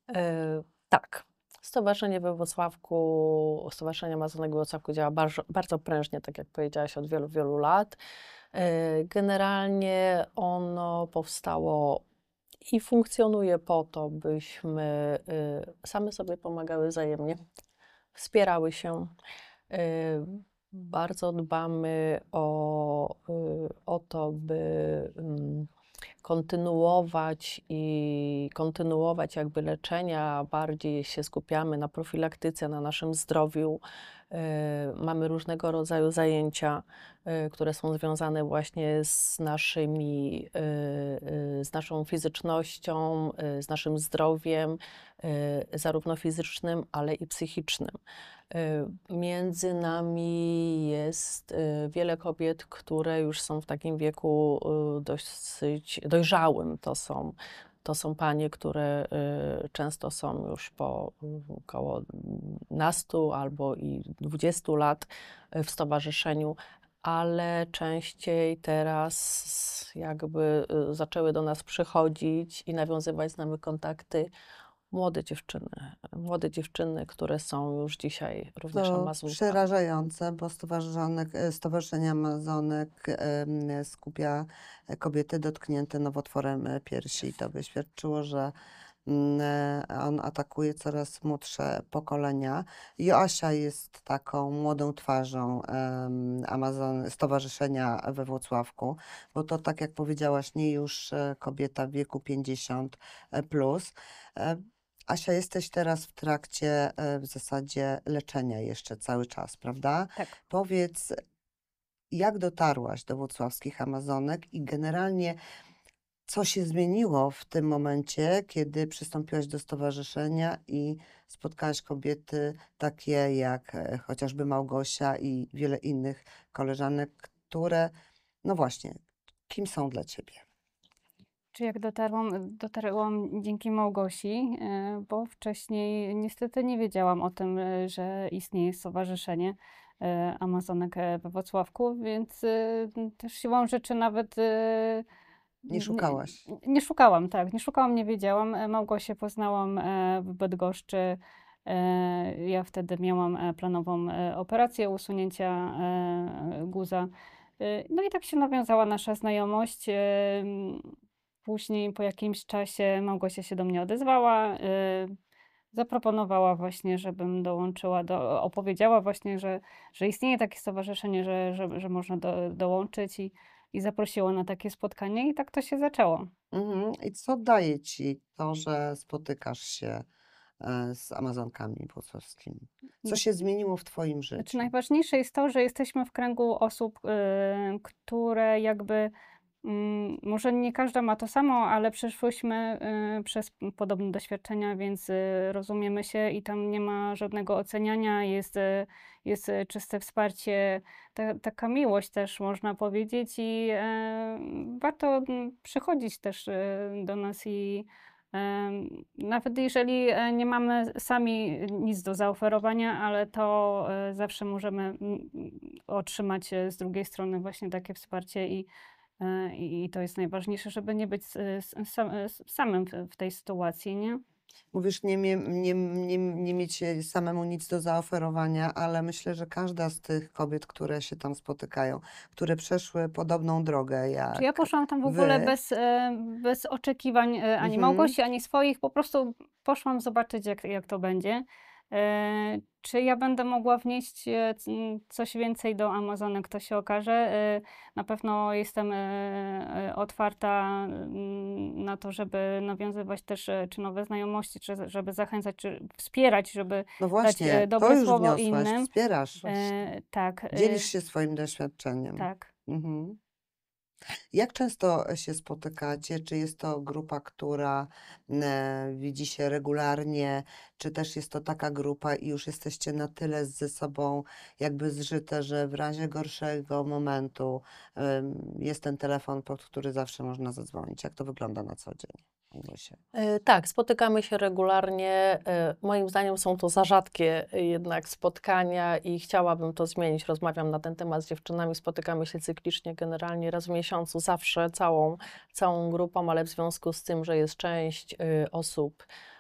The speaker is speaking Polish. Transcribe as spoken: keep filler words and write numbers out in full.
E, tak. Stowarzyszenie we Włocławku, Stowarzyszenie Amazonek we Włocławku działa bardzo, bardzo prężnie, tak jak powiedziałaś, od wielu, wielu lat. E, Generalnie ono powstało i funkcjonuje po to, byśmy y, same sobie pomagały wzajemnie, wspierały się. Y, Bardzo dbamy o, y, o to, by mm, kontynuować i kontynuować jakby leczenia, bardziej się skupiamy na profilaktyce, na naszym zdrowiu. E, Mamy różnego rodzaju zajęcia, e, które są związane właśnie z naszymi, e, e, z naszą fizycznością, e, z naszym zdrowiem, e, zarówno fizycznym, ale i psychicznym. E, Między nami jest e, wiele kobiet, które już są w takim wieku e, dosyć dojrzałym. To są, to są panie, które e, często są już po mm, około nastu albo i dwudziestu lat e, w stowarzyszeniu, ale częściej teraz jakby e, zaczęły do nas przychodzić i nawiązywać z nami kontakty młode dziewczyny, młode dziewczyny, które są już dzisiaj również To Amazonkami. przerażające, bo stowarzyszonek, e, Stowarzyszenie Amazonek em, skupia e, kobiety dotknięte nowotworem e, piersi. To by świadczyło, że mm, e, on atakuje coraz młodsze pokolenia. Joasia jest taką młodą twarzą em, Amazon, stowarzyszenia we Włocławku, bo to, tak jak powiedziałaś, nie już e, kobieta w wieku pięćdziesiąt plus. E, Asia, jesteś teraz w trakcie e, w zasadzie leczenia jeszcze cały czas, prawda? Tak. Powiedz, jak dotarłaś do włocławskich Amazonek i generalnie co się zmieniło w tym momencie, kiedy przystąpiłaś do stowarzyszenia i spotkałaś kobiety takie jak e, chociażby Małgosia i wiele innych koleżanek, które, no właśnie, kim są dla ciebie? Czy jak dotarłam dotarłam dzięki Małgosi, e, bo wcześniej niestety nie wiedziałam o tym, e, że istnieje stowarzyszenie, e, Amazonek, e, we Włocławku, więc, e, też siłą rzeczy nawet, e, Nie nie szukałaś? nie szukałam, tak, nie szukałam, nie wiedziałam. E, Małgosię poznałam, e, w Bydgoszczy. E, ja wtedy miałam, e, planową, e, operację usunięcia, e, guza. E, no i tak się nawiązała nasza znajomość. Em, Później po jakimś czasie Małgosia się do mnie odezwała, y, zaproponowała właśnie, żebym dołączyła do opowiedziała właśnie, że że istnieje takie stowarzyszenie, że że że można do dołączyć i i zaprosiła na takie spotkanie i tak to się zaczęło. Mhm. I co daje ci to, że spotykasz się e, z Amazonkami włocławskimi? Co N się zmieniło w twoim Znaczy życiu? najważniejsze jest to, że jesteśmy w kręgu osób, y, które jakby Mm, może nie każda ma to samo, ale przeszłyśmy y, przez p- podobne doświadczenia, więc y, rozumiemy się i tam nie ma żadnego oceniania, jest, y, jest y, czyste wsparcie, ta, taka miłość też można powiedzieć i e, warto mm, przychodzić też y, do nas i e, nawet jeżeli e, nie mamy sami nic do zaoferowania, ale to e, zawsze możemy mm, mm, otrzymać e, z drugiej strony właśnie takie wsparcie i E, I i to jest najważniejsze, żeby nie być s s sam s samym w w tej sytuacji, nie? Mówisz, nie, mie, nie, nie, nie mieć e, samemu nic do zaoferowania, ale myślę, że każda z tych kobiet, które się tam spotykają, które przeszły podobną drogę Czy ja jak poszłam tam w ogóle wy, bez, e, bez oczekiwań, e, ani mhm. Małgosi, ani swoich, po prostu poszłam zobaczyć, jak jak to będzie. E, czy ja będę mogła wnieść, e, c m, coś więcej do Amazonek, to się okaże. E, na pewno jestem, e, e, otwarta, mm, na to, żeby nawiązywać też, e, czy nowe znajomości, czy żeby zachęcać, czy wspierać, żeby No dać, właśnie, e, to dobre już słowo wniosłaś, innym. wspierasz, Właśnie. E, tak, dzielisz e, się swoim doświadczeniem. tak. Mhm. Jak często się spotykacie? Czy jest to grupa, która e, widzi się regularnie, czy też jest to taka grupa i już jesteście na tyle ze sobą jakby zżyte, że w razie gorszego momentu em, jest ten telefon, pod który zawsze można zadzwonić? Jak to wygląda na co dzień? Małgosia? E, Tak, spotykamy się regularnie. E, Moim zdaniem są to za rzadkie e, jednak spotkania i chciałabym to zmienić. Rozmawiam na ten temat z dziewczynami, spotykamy się cyklicznie, generalnie raz w miesiącu, zawsze całą, całą grupą, ale w związku z tym, że jest część e, osób